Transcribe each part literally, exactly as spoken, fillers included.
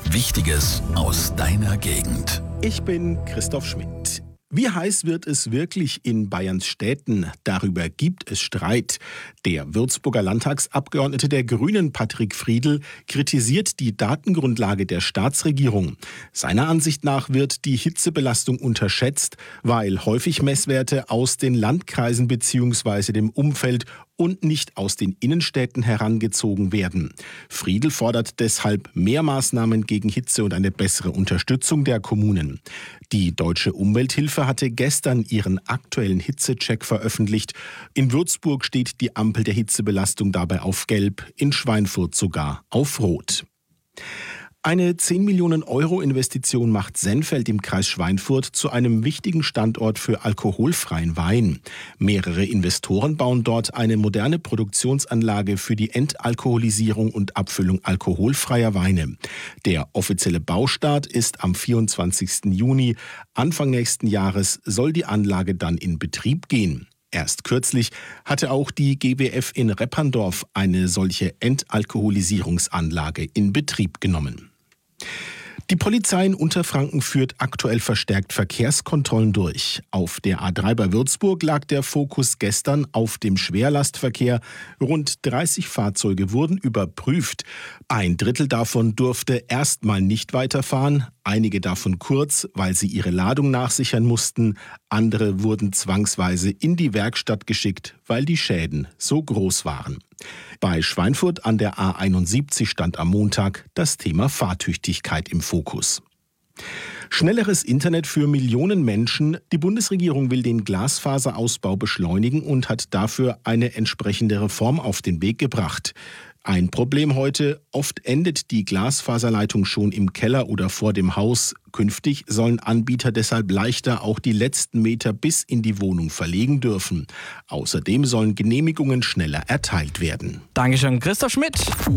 Wichtiges aus deiner Gegend. Ich bin Christoph Schmidt. Wie heiß wird es wirklich in Bayerns Städten? Darüber gibt es Streit. Der Würzburger Landtagsabgeordnete der Grünen, Patrick Friedl, kritisiert die Datengrundlage der Staatsregierung. Seiner Ansicht nach wird die Hitzebelastung unterschätzt, weil häufig Messwerte aus den Landkreisen bzw. dem Umfeld und nicht aus den Innenstädten herangezogen werden. Friedl fordert deshalb mehr Maßnahmen gegen Hitze und eine bessere Unterstützung der Kommunen. Die Deutsche Umwelthilfe hatte gestern ihren aktuellen Hitzecheck veröffentlicht. In Würzburg steht die Ampel der Hitzebelastung dabei auf Gelb, in Schweinfurt sogar auf Rot. Eine zehn Millionen Euro Investition macht Sennfeld im Kreis Schweinfurt zu einem wichtigen Standort für alkoholfreien Wein. Mehrere Investoren bauen dort eine moderne Produktionsanlage für die Entalkoholisierung und Abfüllung alkoholfreier Weine. Der offizielle Baustart ist am vierundzwanzigsten Juni. Anfang nächsten Jahres soll die Anlage dann in Betrieb gehen. Erst kürzlich hatte auch die G W F in Repperndorf eine solche Entalkoholisierungsanlage in Betrieb genommen. Die Polizei in Unterfranken führt aktuell verstärkt Verkehrskontrollen durch. Auf der A drei bei Würzburg lag der Fokus gestern auf dem Schwerlastverkehr. Rund dreißig Fahrzeuge wurden überprüft. Ein Drittel davon durfte erstmal nicht weiterfahren. Einige davon kurz, weil sie ihre Ladung nachsichern mussten. Andere wurden zwangsweise in die Werkstatt geschickt, weil die Schäden so groß waren. Bei Schweinfurt an der A einundsiebzig stand am Montag das Thema Fahrtüchtigkeit im Fokus. Schnelleres Internet für Millionen Menschen. Die Bundesregierung will den Glasfaserausbau beschleunigen und hat dafür eine entsprechende Reform auf den Weg gebracht. Ein Problem heute: Oft endet die Glasfaserleitung schon im Keller oder vor dem Haus. Künftig sollen Anbieter deshalb leichter auch die letzten Meter bis in die Wohnung verlegen dürfen. Außerdem sollen Genehmigungen schneller erteilt werden. Dankeschön, Christoph Schmidt.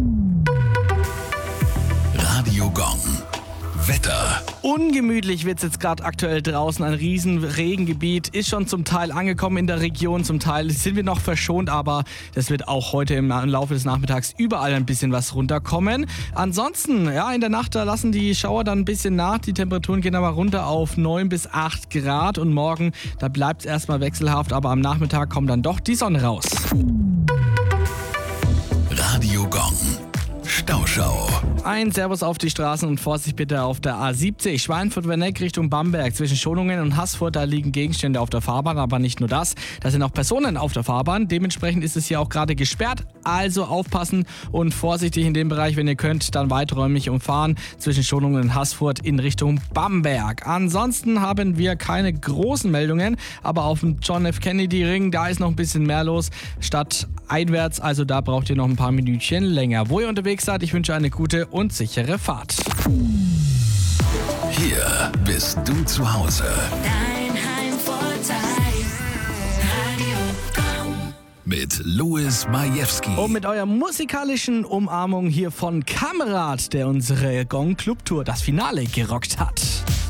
Radio Gong. Wetter. Ungemütlich wird es jetzt gerade aktuell draußen. Ein riesen Regengebiet ist schon zum Teil angekommen in der Region. Zum Teil sind wir noch verschont, aber das wird auch heute im Laufe des Nachmittags überall ein bisschen was runterkommen. Ansonsten, ja, in der Nacht, da lassen die Schauer dann ein bisschen nach. Die Temperaturen gehen aber runter auf neun bis acht Grad. Und morgen, da bleibt es erstmal wechselhaft, aber am Nachmittag kommt dann doch die Sonne raus. Radio Gong. Stauschau. Ein Servus auf die Straßen und Vorsicht bitte auf der A siebzig, Schweinfurt-Werneck Richtung Bamberg. Zwischen Schonungen und Haßfurt, da liegen Gegenstände auf der Fahrbahn, aber nicht nur das. Da sind auch Personen auf der Fahrbahn. Dementsprechend ist es hier auch gerade gesperrt. Also aufpassen und vorsichtig in dem Bereich, wenn ihr könnt, dann weiträumig umfahren zwischen Schonungen und Haßfurt in Richtung Bamberg. Ansonsten haben wir keine großen Meldungen, aber auf dem John F. Kennedy Ring, da ist noch ein bisschen mehr los, statt einwärts. Also da braucht ihr noch ein paar Minütchen länger. Wo ihr unterwegs seid, ich wünsche eine gute und sichere Fahrt. Hier bist du zu Hause. Dein Heimvorteil. Radio Gong. Mit Louis Majewski. Und mit eurer musikalischen Umarmung hier von Kamerad, der unsere Gong Club Tour, das Finale, gerockt hat.